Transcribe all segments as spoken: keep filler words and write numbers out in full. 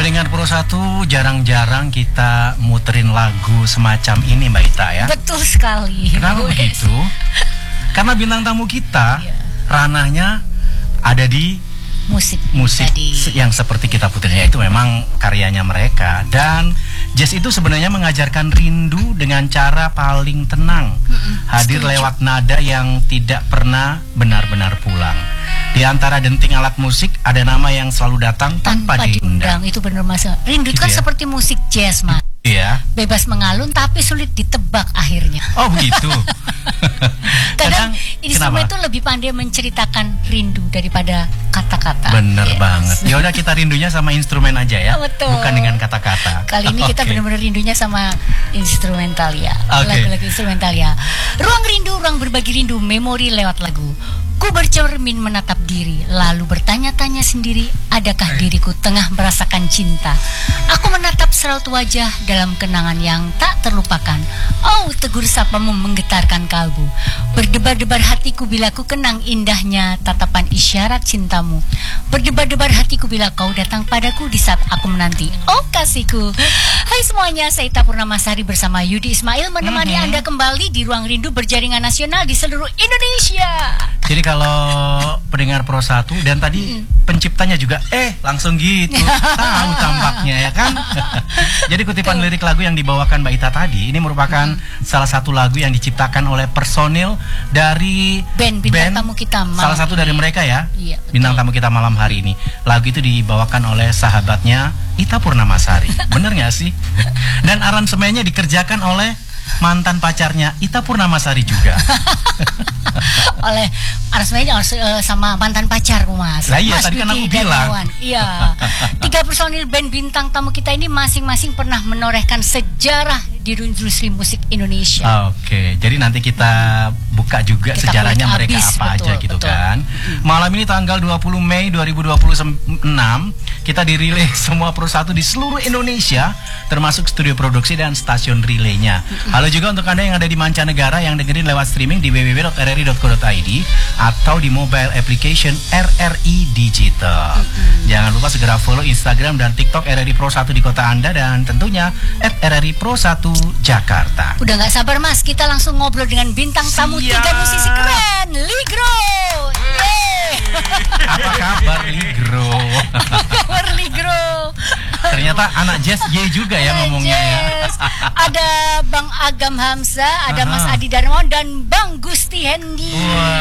pendengar Pro satu, jarang-jarang kita muterin lagu semacam ini Mbak Ita ya. Betul sekali. Kenapa Wes. begitu? Karena bintang tamu kita Iya. ranahnya ada di musik musik tadi. yang seperti kita putarnya itu memang karyanya mereka. Dan jazz itu sebenarnya mengajarkan rindu dengan cara paling tenang. Mm-mm, Hadir setuju. lewat nada yang tidak pernah benar-benar pulang. Di antara denting alat musik ada nama yang selalu datang tanpa, Tanpa diundang. diundang. Itu benar Mas. Rindu itu Gitu kan ya? seperti musik jazz Mas. Iya. Bebas mengalun tapi sulit ditebak akhirnya. Oh begitu. Kadang instrumen kenapa? itu lebih pandai menceritakan rindu daripada kata-kata. Bener Yes. banget. Ya udah kita rindunya sama instrumen aja ya. Betul. Bukan dengan kata-kata. Kali ini kita Oke. benar-benar rindunya sama instrumental ya. Oke. Lagu-lagu instrumental ya. Ruang rindu, ruang berbagi rindu, memori lewat lagu. Ku bercermin menatap diri, lalu bertanya-tanya sendiri, adakah diriku tengah merasakan cinta? Aku menatap seraut wajah dalam kenangan yang tak terlupakan. Oh, tegur sapamu menggetarkan kalbu. Berdebar-debar hatiku bila ku kenang indahnya tatapan isyarat cintamu. Berdebar-debar hatiku bila kau datang padaku di saat aku menanti. Oh, kasihku. Hai semuanya, saya Ita Purnamasari bersama Yudi Ismail menemani Mhm. Anda kembali di Ruang Rindu berjaringan nasional di seluruh Indonesia. Jadi kalau pendengar Pro satu dan tadi penciptanya juga eh langsung gitu tahu tampaknya ya kan. Jadi kutipan Tuh. lirik lagu yang dibawakan Mbak Ita tadi ini merupakan salah satu lagu yang diciptakan oleh personil dari Band bintang tamu kita malam salah satu ini. dari mereka ya. Iya, betul. Bintang tamu kita malam hari ini. Lagu itu dibawakan oleh sahabatnya Ita Purnamasari. Bener gak sih? Dan aransemennya dikerjakan oleh mantan pacarnya Ita Purnamasari juga. Oleh aransemennya uh, sama mantan pacarku Mas. Lah iya, Mas tadi kan Diki aku bilang. Darmawan. Iya. Tiga personil band bintang tamu kita ini masing-masing pernah menorehkan sejarah di industri musik Indonesia. Oke, jadi nanti kita buka juga Kita sejarahnya kulik mereka abis, apa betul, aja gitu betul. kan. Malam ini tanggal dua puluh Mei dua ribu dua puluh enam kita dirilai semua Pro satu di seluruh Indonesia termasuk studio produksi dan stasiun relaynya. Halo juga untuk Anda yang ada di mancanegara yang dengerin lewat streaming di w w w dot r r i dot co dot i d atau di mobile application R R I Digital. Jangan lupa segera follow Instagram dan TikTok R R I Pro satu di kota Anda dan tentunya at R R I Pro satu Jakarta. Udah nggak sabar Mas, kita langsung ngobrol dengan bintang tamu Siap. tiga musisi keren, Ligro. Yeay. Apa kabar Ligro? Apa kabar Ligro? Ternyata anak jazz Y juga ya ngomongnya ya. Yes. Ada Bang Agam Hamzah, ada Aha. Mas Adi Darmawan dan Bang Gusti Hendi.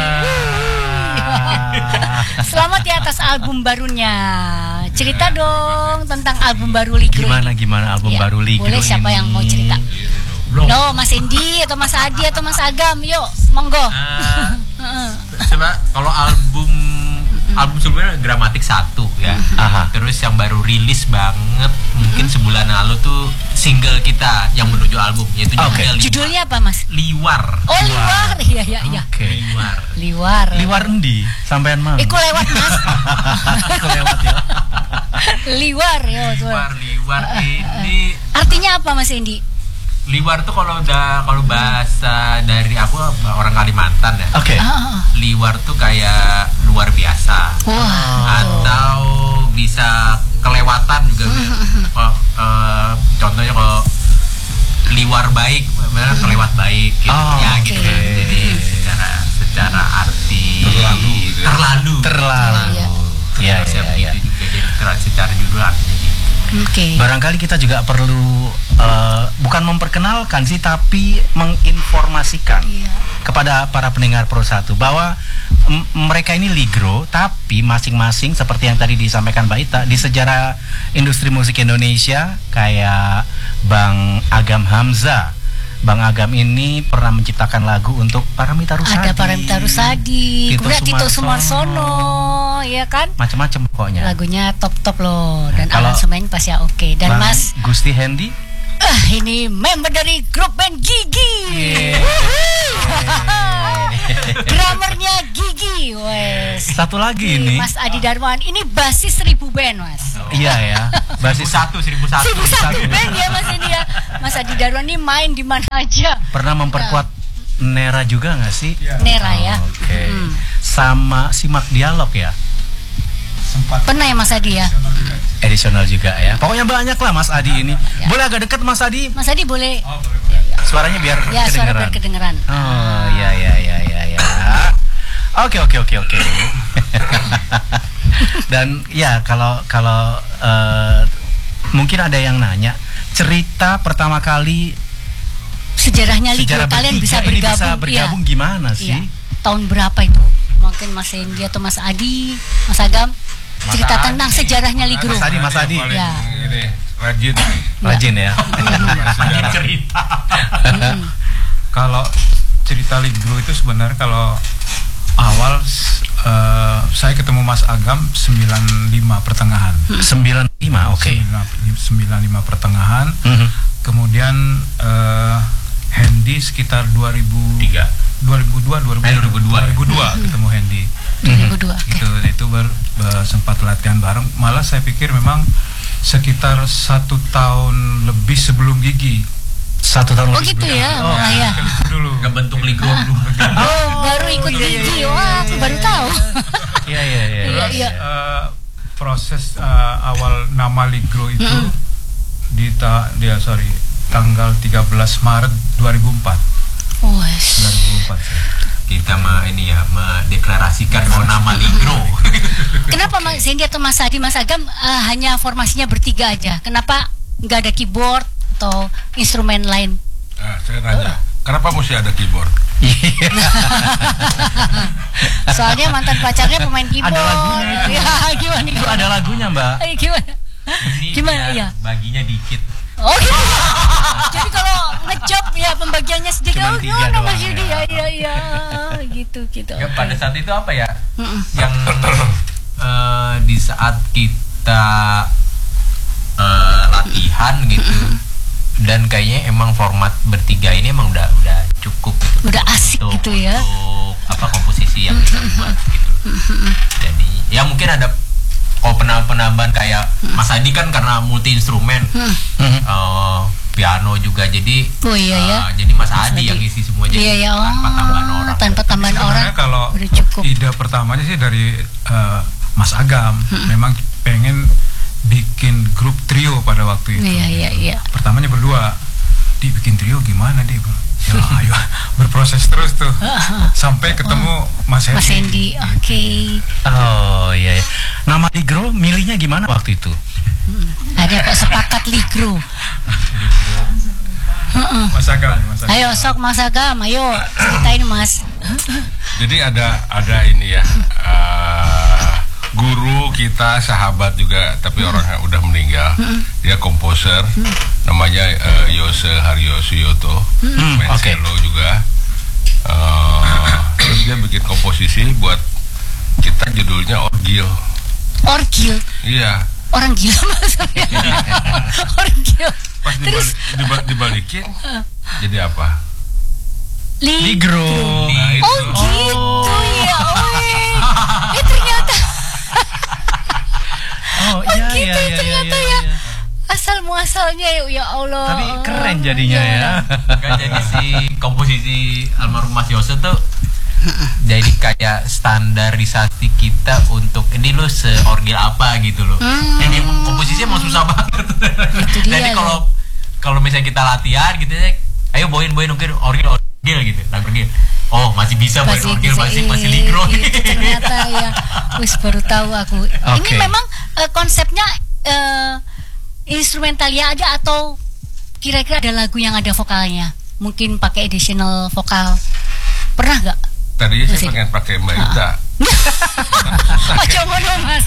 Wah. Selamat ya atas album barunya. Cerita dong tentang album baru Ligro. Gimana ini. gimana album Ya, baru Ligro boleh siapa ini? yang mau cerita? Bro. No, Mas Hendi atau Mas Adi atau Mas Agam, yuk, monggo. Uh, Heeh. coba kalau album album sebelumnya Gramatik satu ya. Aha. Terus yang baru rilis banget mungkin sebulan lalu tuh single kita yang menuju album yaitu Oke. judulnya Liwar. Judulnya apa Mas? Liwar. Oh Liwar, iya iya iya. Oke. Liwar. Liwar. Liwar endi? Sampean mang. Iku lewat Mas. Aku lewat ya. Liwar ya. betul. Liwar, liwar ini Artinya apa Mas Hendi? liwar tuh kalau udah kalau bahasa dari aku orang Kalimantan ya. Oke. Ah, Liwar tuh kayak luar biasa. wah. Atau bisa kelewatan juga bisa. Kalau, eh, contohnya kalau liwar baik, benar kelewat baik gitu. Oh, ya oke. gitu kan. Jadi secara secara arti Terlalu gitu ya. terlalu Terlalu. Iya. Iya Terus iya yang iya. itu juga jadi ter- secara judul artinya gitu. Oke. Barangkali kita juga perlu eh, bukan memperkenalkan sih tapi menginformasikan Iya. kepada para pendengar Pro satu bahwa m- mereka ini Ligro tapi masing-masing seperti yang tadi disampaikan Mbak Ita di sejarah industri musik Indonesia kayak Bang Agam Hamzah. Bang Agam ini pernah menciptakan lagu untuk Paramita Rusadi. Ada Paramita Rusadi, Tito kemudian Tito Sumarsono. Sumarsono, ya kan? Macam-macam pokoknya. Lagunya top-top loh dan Kalau- aransemen pasti ya oke. Dan Bang Mas, Gusti Hendi. ah ini member dari grup band Gigi. Yeah. Drummernya Gigi, wes. Satu lagi ini. Mas Adi Darmawan, ini basis seribu band Mas. Iya ya. Seribu Basis satu, seribu satu. Seribu satu band ya Mas ini ya. Mas Adi Darmawan ini main di mana aja. pernah memperkuat Nera juga nggak sih? Nera ya. Oke. Hmm. Sama Simak Dialog ya. Sempat Pernah ya Mas Adi ya? juga. additional juga ya. Pokoknya banyak lah Mas Adi ini. Ya. Boleh agak dekat Mas Adi? Mas Adi boleh. Oh, boleh, boleh. Suaranya biar Ya, suara kedengeran. biar kedengeran. Oh, ya ya ya ya ya. Oke oke oke oke. Dan ya kalau kalau uh, mungkin ada yang nanya cerita pertama kali Sejarahnya Ligro sejarah kalian bisa bertiga ini bergabung. bisa bergabung Iya. gimana sih? Iya. Tahun berapa itu? Mungkin Mas Hendy atau Mas Adi, Mas Agam cerita Adi. tentang sejarahnya Ligro. Mas Adi, Mas Adi. Yang paling Ya. ini, rajin. Rajin ya. Rajin cerita. Hmm. Kalau cerita Ligro itu sebenarnya kalau awal eh, saya ketemu Mas Agam sembilan puluh lima pertengahan. sembilan puluh lima, oke. sembilan puluh lima pertengahan. Mhm. Kemudian eh, Hendy sekitar dua ribu tiga, dua ribu dua, dua ribu Eh, dua ribu dua. dua ribu dua ketemu Hendy. dua ribu dua. Oke. Gitu, itu ber, ber- sempat latihan bareng. Malah saya pikir memang sekitar satu tahun lebih sebelum Gigi. Satu tahun Oh lebih. gitu ya, Oh. malah ya. Itu dulu. Ngebentuk Ligro dulu. Oh, baru ikut Gigi. Wah, aku baru tahu. Iya iya iya. Iya, iya. Eh, proses eh, awal nama Ligro itu Mm. di ta dia sorry tanggal tiga belas Maret dua ribu empat. Wes. dua ribu empat. Kita mah ini ya mendeklarasikan mau nama Ligro. Kenapa Mas Hendy atau Mas Adi, Mas Agam eh, hanya formasinya bertiga aja? Kenapa nggak ada keyboard atau instrumen lain? Nah, saya nanya, kenapa mesti ada keyboard? Soalnya mantan pacarnya pemain keyboard. Ada lagunya itu. Ya, gimana? Itu ada lagunya, Mbak. Eh, gimana? Ini Gimana, dia ya? baginya dikit. Oh gitu. Jadi kalau ngejob ya pembagiannya sedikit. Cuman Oh tiga gimana doang, Mas Yudi? ya. Ya, iya iya gitu gitu. Ya, Oke. pada saat itu apa ya? Mm-mm. Yang eh, di saat kita eh, latihan gitu. Dan kayaknya emang format bertiga ini emang udah udah cukup gitu. Udah asik untuk, gitu ya. Untuk apa komposisi yang kita buat gitu. Jadi ya mungkin ada oh penambahan kayak Mas Adi kan karena multi instrumen, Mhm. eh, piano juga jadi. Oh iya ya. eh, jadi Mas Mas Adi Adi. yang isi semua jadi Iya ya. Oh, tanpa tambahan orang. tanpa tambahan orang. Sebenarnya kalau udah cukup. ide pertamanya sih dari eh, Mas Agam, memang pengen bikin grup trio pada waktu itu. Iya iya iya. Pertamanya berdua, di bikin trio gimana dia? Ya ayo berproses terus tuh sampai ketemu Mas Hendy. Mas Hendy, oke. Oh iya, iya. Nama Ligro milihnya gimana waktu itu? Ada kok sepakat Ligro. Heeh. Mas Agam, Mas Agam. Ayo sok Mas Agam, ayo ceritain Mas. Jadi ada ada ini ya, eh, guru kita, sahabat juga, tapi orangnya udah meninggal. Dia komposer, namanya eh, Yose Haryosuyoto, main oke. cello juga. Eh, terus dia bikin komposisi buat kita, judulnya Orgil. Orgil, Iya. orang gila maksudnya. Orgil. Pas Terus dibalik, diba- dibalikin, jadi apa? Li- Ligro. Nah, itu. Oh gitu ya, oh eh ternyata Oh oh iya gitu iya iya ternyata iya, ya. iya. Asal muasalnya ya, ya Allah. Tapi keren jadinya ya. Kan jadi si komposisi almarhum Mas Yose tuh jadi kayak standarisasi kita untuk ini lo seorgil apa gitu loh. Hmm. Jadi komposisinya emang susah banget. Itu dia Jadi loh. kalau kalau misalnya kita latihan gitu ya, ayo bawain bawain mungkin orgil orgil gitu, lagu orgil. Oh masih bisa bawain Masih orgil, bisa, masih eh, masih ligro. gitu ternyata ya. Wis baru tahu aku. Ini Oke. memang eh, konsepnya eh, instrumental ya ada atau kira-kira ada lagu yang ada vokalnya? Mungkin pakai additional vokal. Pernah nggak? Tadinya Masih. saya pengen pakai Mbak Ita. Oh coba dong Mas.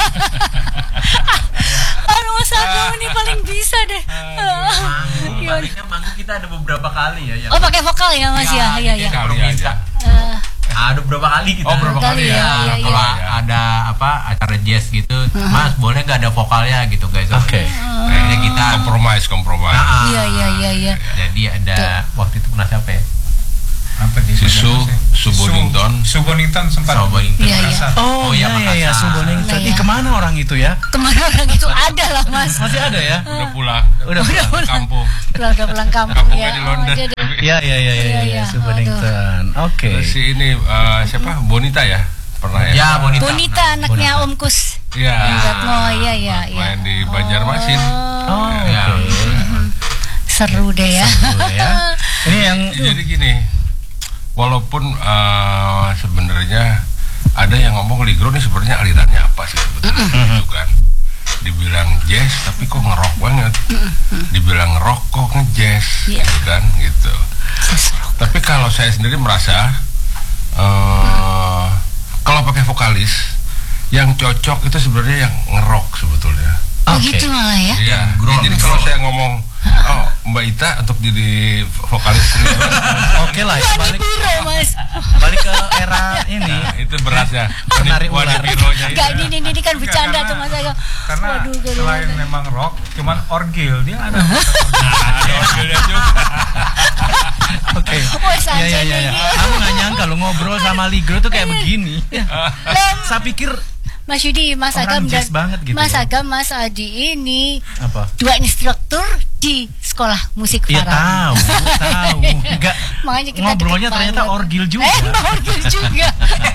Aduh Mas Agam ini paling bisa deh. Manggung, Gimana? paling kan manggung kita ada beberapa kali ya. Yang Oh pakai vokal ya Mas ya? Iya iya. Kali Kalau aja. minta. Eh, Ada beberapa kali kita. Oh, berapa kali ya, iya, iya. Kalau ada apa acara jazz gitu, Mas boleh nggak ada vokalnya gitu guys? Oke. Akhirnya kita Kompromis, kompromis. Ah, Iya iya iya iya. Jadi ada waktu itu pernah siapa ya? Apa di Si Su, Su Bonington. Su Bonington sempat. Su Bonington. Iya, iya. Makassar. Oh, Oh, iya, iya iya iya, Makassar. Subonington. Nah, Ih, ya. kemana orang itu ya? Kemana orang itu ada lah Mas. Masih ada ya? Udah pulang. Udah Udah pulang. pulang. Kampung. Pulang udah pulang kampung Kampungnya ya. di Oh, London. dia ada- Iya iya iya iya, Iya, iya, iya. Subonington. Oke. Terus si ini eh, siapa? Bonita ya? Pernah ya? Ya, Bonita. Bonita anaknya Bonita. Om Kus. Iya. Bonita. Oh iya iya iya. Main yang di Banjarmasin. Oh, Ya. oke. Seru deh ya. Seru ya. Ini yang Jadi gini, walaupun eh, sebenarnya ada yang ngomong Ligro ini sebenarnya alirannya apa sih sebetulnya gitu kan. Dibilang jazz tapi kok ngerok banget. Dibilang rock kok ngejazz Iya. gitu kan gitu. Tapi kalau saya sendiri merasa eh, kalau pakai vokalis yang cocok itu sebenarnya yang ngerok sebetulnya. Oh Oke. gitu malah ya. Iya. Jadi kalau saya ngomong, oh Mbak Ita untuk jadi vokalis ini, oke lah ya, Wani balik Biro mas. balik ke era ini. nah, itu beratnya. Penari Wani ular. Bironya itu. Gak ini, ini, ini kan bercanda Karena- tuh mas Agam. Karena Waduh, gak selain memang rock, cuman orgil dia ada. Ada orgelnya juga. Oke. Oh, Iya saja iya iya. nih. Ya. Aku nggak nyangka lo ngobrol sama Ligro tuh kayak begini. Saya pikir Mas Yudi, Mas Orang Agam dan jazz banget gitu Mas ya. Agam, Mas Adi ini apa? dua instruktur di sekolah musik Iya Farabi. tahu, tahu. Enggak. Makanya kita Ngobrolnya deket ternyata banget. orgil juga. Eh, orgil juga.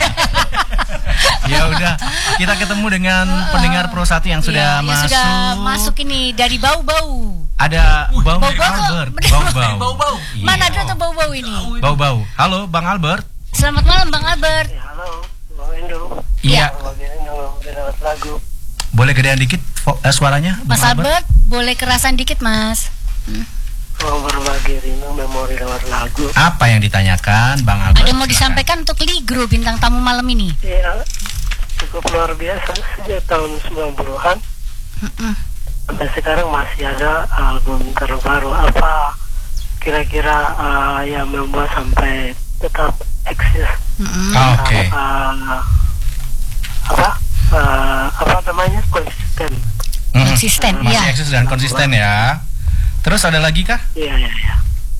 Ya udah, kita ketemu dengan pendengar Pro satu yang sudah Iya, yang masuk. sudah masuk ini dari bau-bau. Ada Bang Bau-bau kok Albert. bener- Bau-bau. Bau-bau. Iya. Mana ada tuh bau-bau ini? Bau-bau. Halo Bang Albert. Selamat malam Bang Albert. Ya, halo, Bang Endo. Iya. Bang Endo, udah dapat lagu. Boleh gedean dikit vo- eh, suaranya, Bang Mas Albert, boleh kerasan dikit Mas. Mau berbagi rindu memori lewat lagu. Apa yang ditanyakan, Bang Albert? Ada yang mau disampaikan untuk Ligro bintang tamu malam ini? Ya, cukup luar biasa sejak tahun sembilan puluhan. Sampai sekarang masih ada album terbaru. Apa kira-kira uh, yang membuat sampai tetap eksis? Ah, Oke. Uh, apa? Uh, apa namanya? Konsisten. Mm. Konsisten, Masih iya. eksis dan konsisten ya. Terus ada lagi kah? Iya, iya, iya.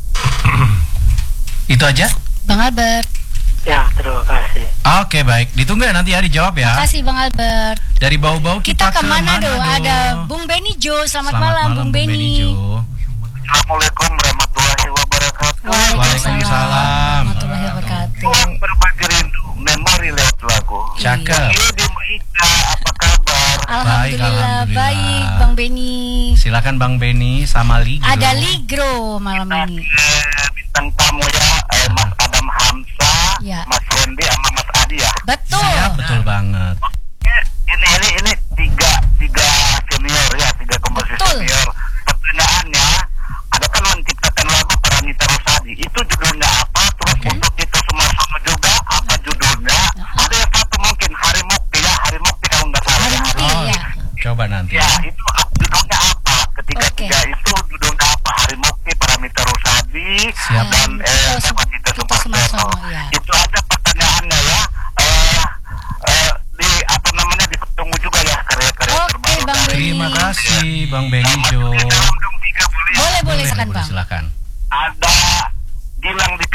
Itu aja? Bang Albert. Ya, terima kasih. Oke baik, ditunggu ya nanti ya dijawab ya. Terima kasih Bang Albert. Dari bau-bau kita, Kita kemana ke dong? Manado. Ada Bung Beni Jo. Selamat, Selamat malam, Bung Beni. Jo. Assalamualaikum warahmatullahi wabarakatuh. Waalaikumsalam. warahmatullahi wabarakatuh. Berbagi rindu, memori lewat lagu. Cakep. Ini di Ika, apa kabar? Alhamdulillah, alhamdulillah. baik Bang Beni. Silakan Bang Beni sama Ligro. Ada Ligro malam ini. Eh, bintang tamu ya, eh, Mas Adam Hamzah, Ya. Mas Wendy, sama Mas Adi ya. Betul. Siap, betul banget. Eh, Ini ini ini tiga tiga senior ya, tiga komposer Betul. senior. Pertanyaannya, ada kan menciptakan lagu Paramita Rosadi. Itu judulnya apa? Terus Oke. untuk itu Sumarsono juga apa judulnya? Ada yang satu mungkin Hari Mukti ya, Hari Mukti kalau nggak salah. Hari ya. Mukti Oh, ya. coba nanti. Ya, itu judulnya apa? Ketiga Oke. tiga itu judulnya apa? Hari Mukti, Paramita Rosadi, Siap. dan Ya, eh, Tito Sum- Tito Tito Sumarsono. Sumarsono, ya. Itu ada pertanyaannya ya. Eh, eh, di apa namanya ditunggu juga ya karya-karya Oke, terbaru Bang dari- Beni. Terima kasih Bang Beni Sama Jo. di dalam dong tiga boleh. Boleh, boleh, Boleh, silakan boleh, Bang. silakan. Ada Gilang di